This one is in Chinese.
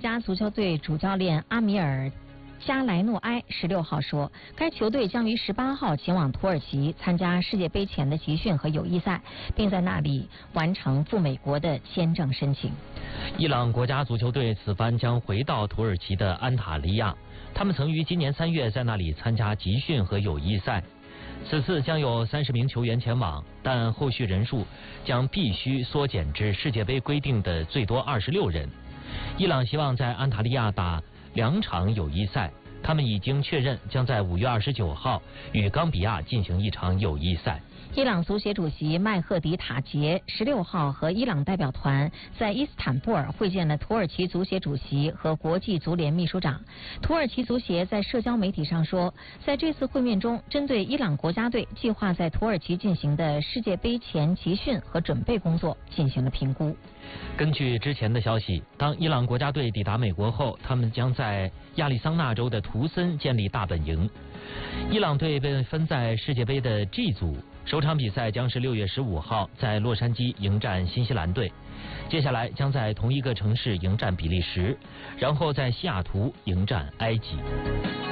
家足球队主教练阿米尔加莱诺埃16号说，该球队将于18号前往土耳其参加世界杯前的集训和友谊赛，并在那里完成赴美国的签证申请。 伊朗国家足球队此番将回到土耳其的安塔利亚，他们曾于今年3月在那里参加集训和友谊赛。此次将有30名球员前往，但后续人数将必须缩减至世界杯规定的最多26人。伊朗希望在安塔利亚打2场友谊赛，他们已经确认将在5月29号与冈比亚进行一场友谊赛。 伊朗足协主席麦赫迪塔杰16号和伊朗代表团在伊斯坦布尔会见了土耳其足协主席和国际足联秘书长。土耳其足协在社交媒体上说，在这次会面中，针对伊朗国家队计划在土耳其进行的世界杯前集训和准备工作进行了评估。 根据之前的消息，当伊朗国家队抵达美国后，他们将在亚利桑那州的图森建立大本营。伊朗队被分在世界杯的 G 组，首场比赛将是6月15号在洛杉矶迎战新西兰队，接下来将在同一个城市迎战比利时，然后在西雅图迎战埃及。